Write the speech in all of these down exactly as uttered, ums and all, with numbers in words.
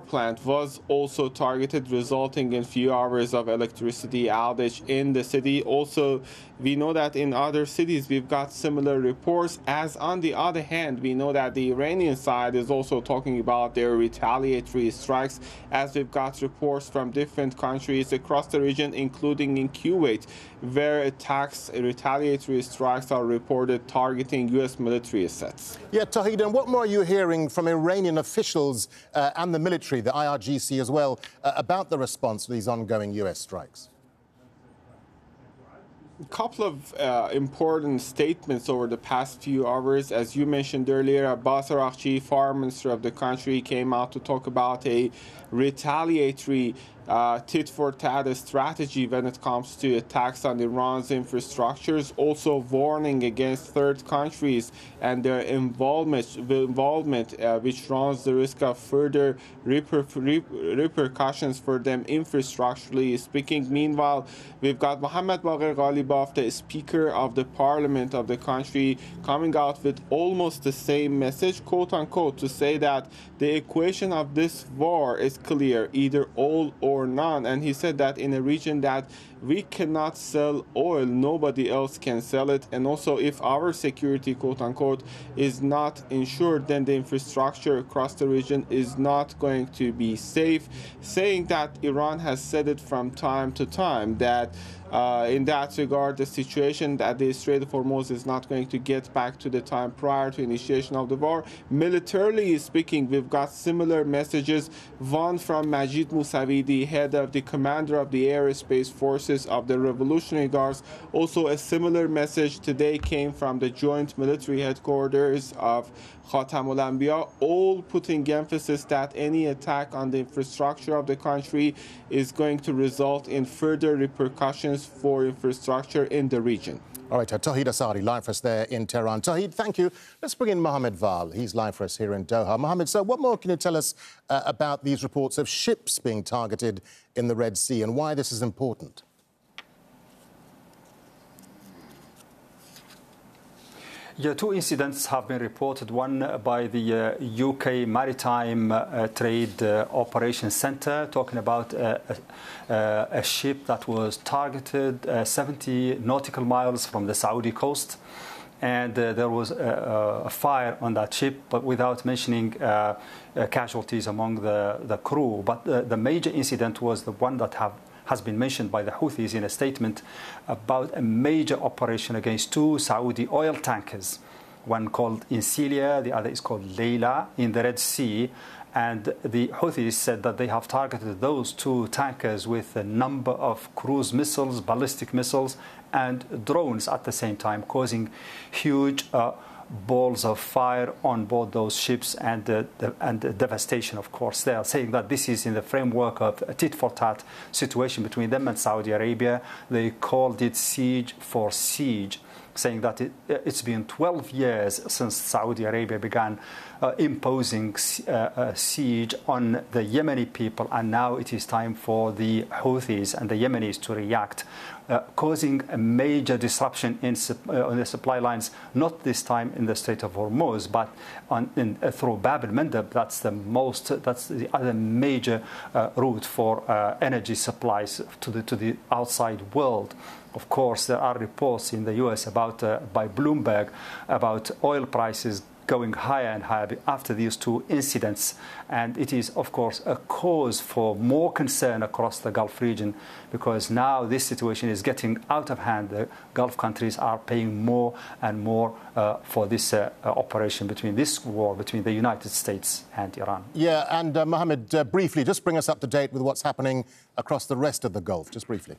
plant was also targeted, resulting in few hours of electricity outage in the city. Also, we know that in other cities we've got similar reports, as on the other hand, we know that the Iranian side is also talking about their retaliatory strikes, as we've got reports from different countries across the region, including in Kuwait, where attacks, retaliatory strikes are reported targeting U S military assets. Yeah, Tawhid, and what more are you hearing from Iranian officials uh, and the military, the I R G C as well, uh, about the response to these ongoing U S strikes? A couple of uh, important statements over the past few hours. As you mentioned earlier, Abbas Araghchi, foreign minister of the country, came out to talk about a retaliatory uh, tit-for-tat strategy when it comes to attacks on Iran's infrastructures, also warning against third countries and their involvement, involvement uh, which runs the risk of further reper repercussions for them infrastructurally speaking. Meanwhile, we've got Mohammad Baqir Ghalibaf, the Speaker of the Parliament of the country, coming out with almost the same message, quote-unquote, to say that the equation of this war is clear, either all or none. And he said that in a region that we cannot sell oil, nobody else can sell it. And also, if our security, quote-unquote, is not ensured, then the infrastructure across the region is not going to be safe, saying that Iran has said it from time to time that Uh, in that regard, the situation that the Strait of Hormuz is not going to get back to the time prior to initiation of the war. Militarily speaking, we've got similar messages. One from Majid Moussavi, head of the commander of the aerospace forces of the Revolutionary Guards. Also, a similar message today came from the joint military headquarters of Khatam al-Anbiya, all putting emphasis that any attack on the infrastructure of the country is going to result in further repercussions for infrastructure in the region. All right, Tawhid Asadi, live for us there in Tehran. Tawhid, thank you. Let's bring in Mohammed Val. He's live for us here in Doha. Mohammed, so what more can you tell us uh, about these reports of ships being targeted in the Red Sea and why this is important? Yeah, two incidents have been reported, one by the uh, U K Maritime uh, Trade uh, Operations Centre, talking about uh, a, a ship that was targeted uh, seventy nautical miles from the Saudi coast. And uh, there was a, a fire on that ship, but without mentioning uh, uh, casualties among the, the crew. But uh, the major incident was the one that have has been mentioned by the Houthis in a statement about a major operation against two Saudi oil tankers, one called Insilia, the other is called Leila, in the Red Sea. And the Houthis said that they have targeted those two tankers with a number of cruise missiles, ballistic missiles, and drones at the same time, causing huge uh, balls of fire on board those ships and uh, the, and the devastation, of course. They are saying that this is in the framework of a tit-for-tat situation between them and Saudi Arabia. They called it siege for siege, saying that it, it's been twelve years since Saudi Arabia began uh, imposing uh, a siege on the Yemeni people, and now it is time for the Houthis and the Yemenis to react, uh, causing a major disruption in, uh, on the supply lines, not this time in the Strait of Hormuz, but on, in, uh, through Bab el-Mandeb. That's the most, that's the other major uh, route for uh, energy supplies to the, to the outside world. Of course, there are reports in the U S about, uh, by Bloomberg, about oil prices going higher and higher after these two incidents. And it is, of course, a cause for more concern across the Gulf region, because now this situation is getting out of hand. The Gulf countries are paying more and more uh, for this uh, uh, operation between this war between the United States and Iran. Yeah, and uh, Mohammed, uh, briefly, just bring us up to date with what's happening across the rest of the Gulf, just briefly.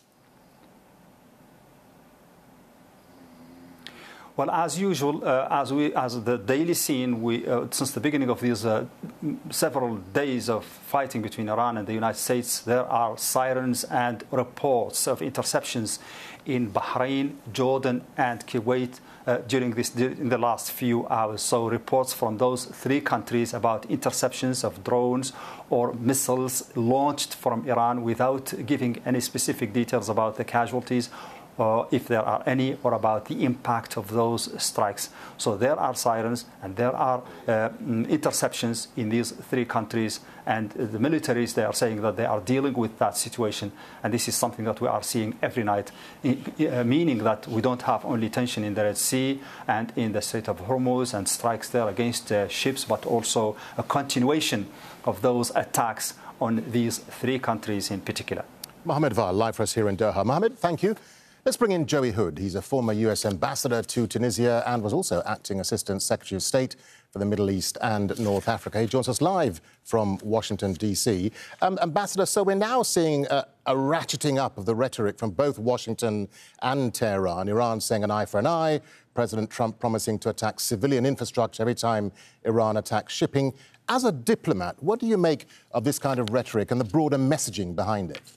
Well, as usual, uh, as we, as the daily scene, we uh, since the beginning of these uh, several days of fighting between Iran and the United States, there are sirens and reports of interceptions in Bahrain, Jordan, and Kuwait uh, during this in the last few hours. So reports from those three countries about interceptions of drones or missiles launched from Iran without giving any specific details about the casualties uh, if there are any, or about the impact of those strikes. So there are sirens and there are uh, interceptions in these three countries, and the militaries, they are saying that they are dealing with that situation, and this is something that we are seeing every night, meaning that we don't have only tension in the Red Sea and in the Strait of Hormuz and strikes there against uh, ships, but also a continuation of those attacks on these three countries in particular. Mohammed Vall, live for us here in Doha. Mohammed, thank you. Let's bring in Joey Hood. He's a former U S ambassador to Tunisia and was also acting Assistant Secretary of State for the Middle East and North Africa. He joins us live from Washington, D C. Um, Ambassador, so we're now seeing a, a ratcheting up of the rhetoric from both Washington and Tehran. Iran saying an eye for an eye, President Trump promising to attack civilian infrastructure every time Iran attacks shipping. As a diplomat, what do you make of this kind of rhetoric and the broader messaging behind it?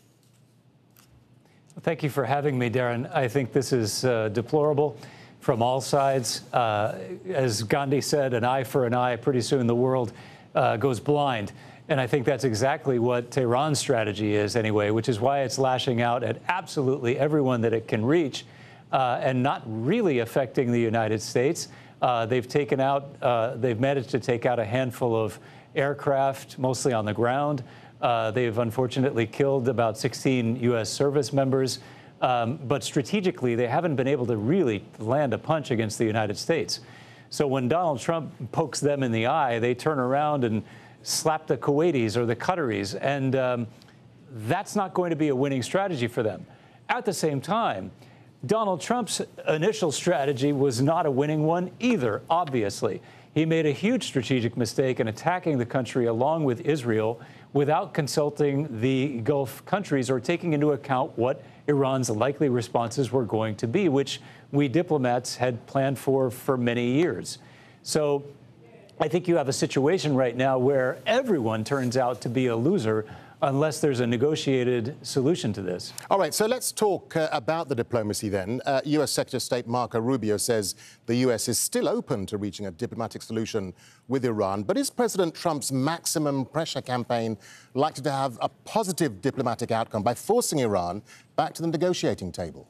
Thank you for having me, Darren. I think this is uh, deplorable from all sides. Uh, as Gandhi said, an eye for an eye. Pretty soon the world uh, goes blind. And I think that's exactly what Tehran's strategy is anyway, which is why it's lashing out at absolutely everyone that it can reach uh, and not really affecting the United States. Uh, they've taken out, uh, they've managed to take out a handful of aircraft, mostly on the ground. Uh, they've unfortunately killed about sixteen U S service members. Um, but strategically, they haven't been able to really land a punch against the United States. So when Donald Trump pokes them in the eye, they turn around and slap the Kuwaitis or the Qataris. And um, that's not going to be a winning strategy for them. At the same time, Donald Trump's initial strategy was not a winning one either, obviously. He made a huge strategic mistake in attacking the country along with Israel without consulting the Gulf countries or taking into account what Iran's likely responses were going to be, which we diplomats had planned for for many years. So I think you have a situation right now where everyone turns out to be a loser unless there's a negotiated solution to this. All right, so let's talk uh, about the diplomacy then. Uh, U S Secretary of State Marco Rubio says the U S is still open to reaching a diplomatic solution with Iran. But is President Trump's maximum pressure campaign likely to have a positive diplomatic outcome by forcing Iran back to the negotiating table?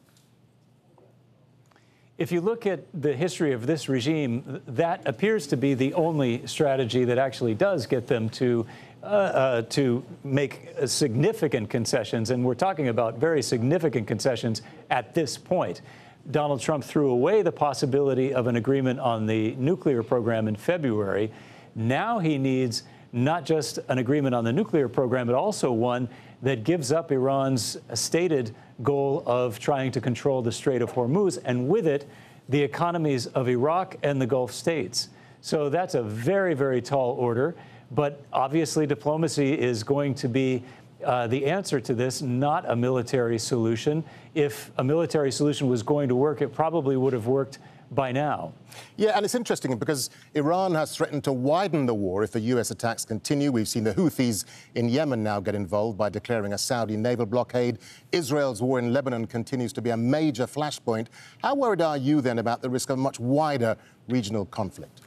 If you look at the history of this regime, that appears to be the only strategy that actually does get them to uh, uh, to make significant concessions. And we're talking about very significant concessions at this point. Donald Trump threw away the possibility of an agreement on the nuclear program in February. Now he needs not just an agreement on the nuclear program, but also one that gives up Iran's stated goal of trying to control the Strait of Hormuz, and with it, the economies of Iraq and the Gulf states. So that's a very, very tall order. But obviously, diplomacy is going to be uh, the answer to this, not a military solution. If a military solution was going to work, it probably would have worked by now. Yeah, and it's interesting because Iran has threatened to widen the war if the U S attacks continue. We've seen the Houthis in Yemen now get involved by declaring a Saudi naval blockade. Israel's war in Lebanon continues to be a major flashpoint. How worried are you then about the risk of a much wider regional conflict?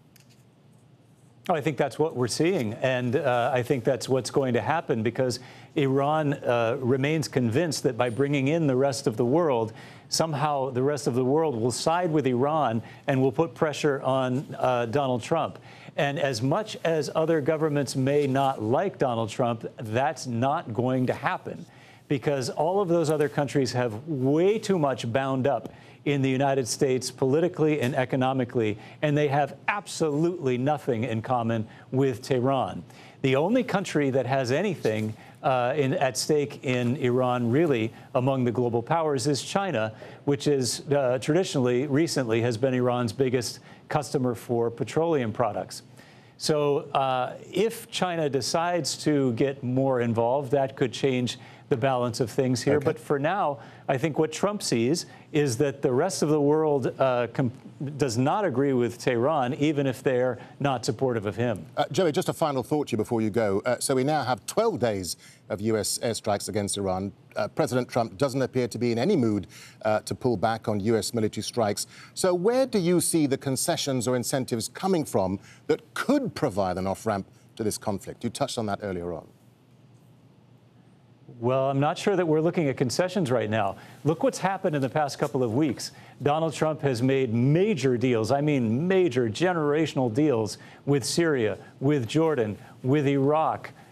I think that's what we're seeing, and uh, I think that's what's going to happen because Iran uh, remains convinced that by bringing in the rest of the world, somehow the rest of the world will side with Iran and will put pressure on uh, Donald Trump. And as much as other governments may not like Donald Trump, that's not going to happen because all of those other countries have way too much bound up in the United States politically and economically, and they have absolutely nothing in common with Tehran. The only country that has anything uh, in, at stake in Iran, really, among the global powers is China, which is uh, traditionally, recently, has been Iran's biggest customer for petroleum products. So uh, if China decides to get more involved, that could change the balance of things here. Okay. But for now, I think what Trump sees is that the rest of the world uh, does not agree with Tehran, even if they're not supportive of him. Uh, Joey, just a final thought to you before you go. Uh, so we now have twelve days of U S airstrikes against Iran. Uh, President Trump doesn't appear to be in any mood uh, to pull back on U S military strikes. So where do you see the concessions or incentives coming from that could provide an off-ramp to this conflict? You touched on that earlier on. Well, I'm not sure that we're looking at concessions right now. Look what's happened in the past couple of weeks. Donald Trump has made major deals, I mean major generational deals with Syria, with Jordan, with Iraq,